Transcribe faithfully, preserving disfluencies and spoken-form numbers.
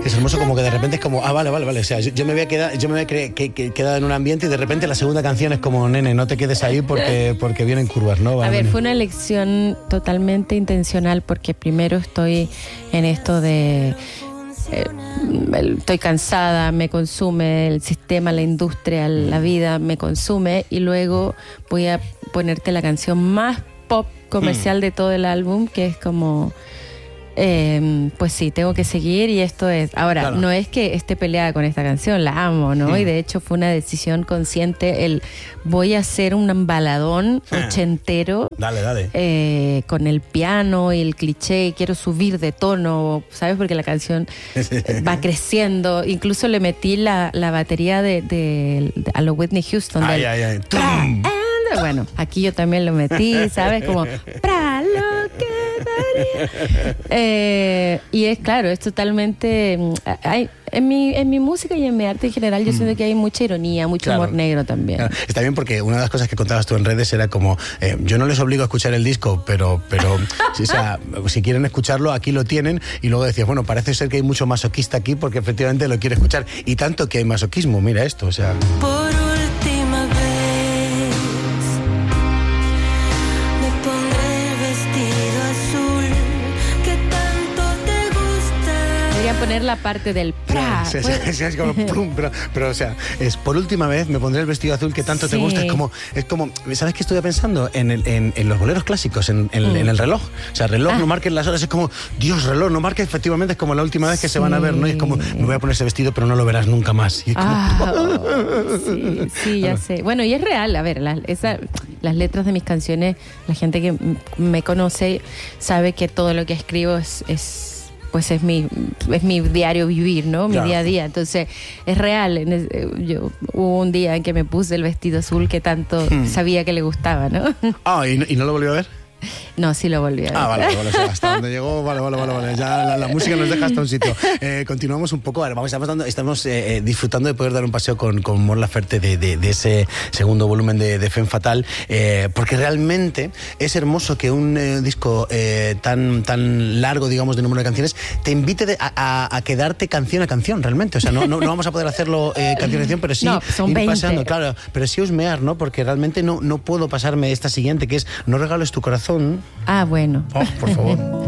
Es hermoso como que de repente es como, ah, vale, vale, vale. O sea, yo, yo me había quedado, yo me había cre- que, que, quedado en un ambiente y de repente la segunda canción es como, nene, no te quedes ahí porque, porque vienen curvas, ¿no? A ver, fue una elección totalmente intencional porque primero estoy en esto de... Eh, estoy cansada, me consume el sistema, la industria, la vida me consume, y luego voy a ponerte la canción más pop comercial mm. de todo el álbum, que es como... Eh, pues sí, tengo que seguir, y esto es... Ahora, claro. No es que esté peleada con esta canción, la amo, ¿no? Sí. Y de hecho fue una decisión consciente el voy a hacer un baladón ochentero. Dale, dale. Eh, con el piano y el cliché, y quiero subir de tono, ¿sabes? Porque la canción va creciendo. Incluso le metí la, la batería de, de, de a lo Whitney Houston. Ay, del, ay, ay. Bueno, aquí yo también lo metí, ¿sabes? Como, para lo que daría. Eh, y es claro, es totalmente... Hay, en, mi, en mi música y en mi arte en general yo mm. siento que hay mucha ironía, mucho claro. humor negro también. Claro. Está bien, porque una de las cosas que contabas tú en redes era como, eh, yo no les obligo a escuchar el disco, pero, pero si, o sea, si quieren escucharlo, aquí lo tienen. Y luego decías, bueno, parece ser que hay mucho masoquista aquí porque efectivamente lo quiere escuchar. Y tanto que hay masoquismo, mira esto, o sea... Por última vez poner la parte del pra. Sí, sí, sí, sí, es como plum, pero, pero o sea, es por última vez me pondré el vestido azul que tanto sí. te gusta. Es como, es como, ¿sabes qué estuve pensando? En, el, en, en los boleros clásicos, en, en, mm. en el reloj. O sea, reloj, ah. no marques las horas. Es como, Dios, reloj, no marques. Efectivamente, es como la última vez que sí. se van a ver, ¿no? Y es como, me voy a poner ese vestido, pero no lo verás nunca más. Y es como, ah, oh, sí, sí, ya sé. Bueno, y es real. A ver, la, esa, las letras de mis canciones, la gente que me conoce sabe que todo lo que escribo es... es pues es mi es mi diario vivir, ¿no? Mi claro. día a día. Entonces, es real. Yo, hubo un día en que me puse el vestido azul que tanto hmm. sabía que le gustaba, ¿no? Ah, ¿y, ¿y no lo volvió a ver? No, sí lo volví a ver. Ah, vale, vale, sí, hasta donde llegó, vale, vale, vale, vale. Ya la, la música nos deja hasta un sitio. Eh, continuamos un poco, a ver, vamos, estamos, dando, estamos eh, disfrutando de poder dar un paseo con, con Mon Laferte de, de, de ese segundo volumen de, de Femme Fatale, eh, porque realmente es hermoso que un eh, disco eh, tan, tan largo, digamos, de número de canciones, te invite de, a, a, a quedarte canción a canción, realmente. O sea, no, no, no vamos a poder hacerlo eh, canción a canción, pero sí no, son ir veinte. Pasando, claro, pero sí husmear, ¿no? Porque realmente no, no puedo pasarme esta siguiente, que es No regales tu corazón. Ah, bueno. Oh, por favor.